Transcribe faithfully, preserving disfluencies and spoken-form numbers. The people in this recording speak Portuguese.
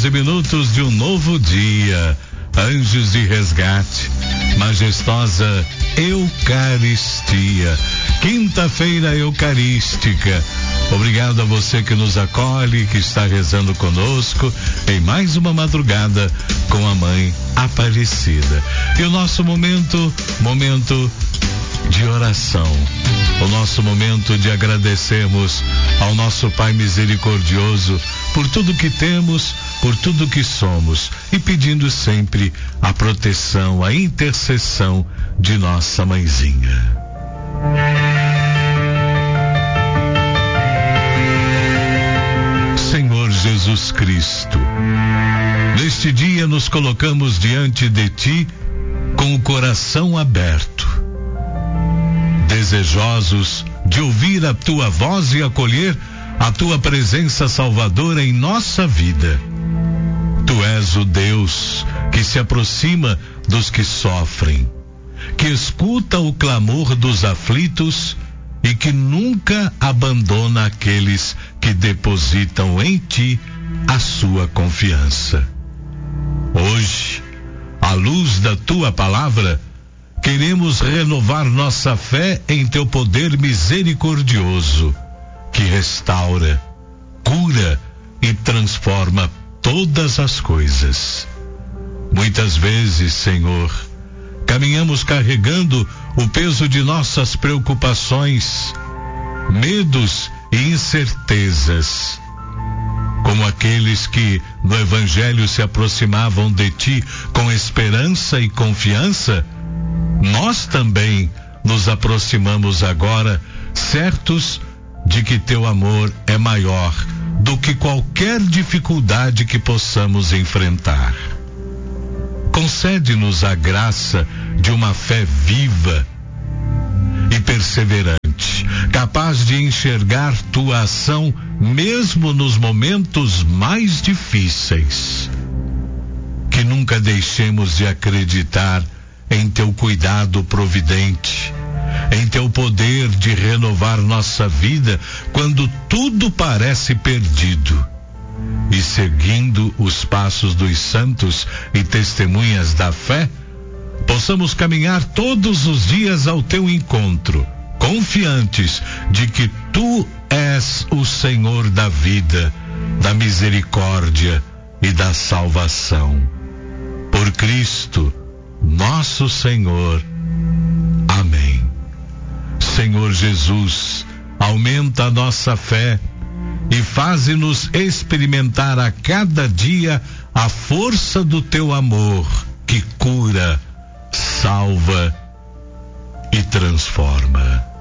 doze minutos de um novo dia. Anjos de resgate, majestosa Eucaristia, quinta-feira eucarística. Obrigado a você que nos acolhe, que está rezando conosco em mais uma madrugada com a Mãe Aparecida. E o nosso momento, momento de oração, o nosso momento de agradecermos ao nosso Pai misericordioso por tudo que temos, por tudo que somos, e pedindo sempre a proteção, a intercessão de nossa mãezinha. Senhor Jesus Cristo, neste dia nos colocamos diante de Ti com o coração aberto, desejosos de ouvir a Tua voz e acolher a Tua presença salvadora em nossa vida. Tu és o Deus que se aproxima dos que sofrem, que escuta o clamor dos aflitos e que nunca abandona aqueles que depositam em Ti a sua confiança. Hoje, à luz da Tua palavra, queremos renovar nossa fé em Teu poder misericordioso, que restaura, cura e transforma todas as coisas. Muitas vezes, Senhor, caminhamos carregando o peso de nossas preocupações, medos e incertezas. Como aqueles que no Evangelho se aproximavam de Ti com esperança e confiança, nós também nos aproximamos agora, certos de que Teu amor é maior do que qualquer dificuldade que possamos enfrentar. Concede-nos a graça de uma fé viva e perseverante, capaz de enxergar Tua ação mesmo nos momentos mais difíceis. Que nunca deixemos de acreditar em Teu cuidado providente, em Teu poder de renovar nossa vida quando tudo parece perdido, e seguindo os passos dos santos e testemunhas da fé, possamos caminhar todos os dias ao Teu encontro, confiantes de que Tu és o Senhor da vida, da misericórdia e da salvação. Por Cristo, nosso Senhor. Amém. Senhor Jesus, aumenta a nossa fé e faze-nos experimentar a cada dia a força do Teu amor, que cura, salva e transforma.